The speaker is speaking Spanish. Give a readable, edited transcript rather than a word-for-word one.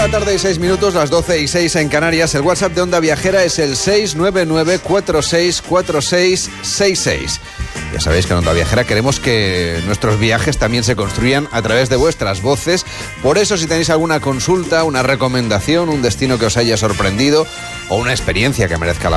la tarde y 6 minutos, las 12:06 en Canarias. El WhatsApp de Onda Viajera es el 699-464666. Ya sabéis que en Onda Viajera queremos que nuestros viajes también se construyan a través de vuestras voces. Por eso, si tenéis alguna consulta, una recomendación, un destino que os haya sorprendido o una experiencia que merezca la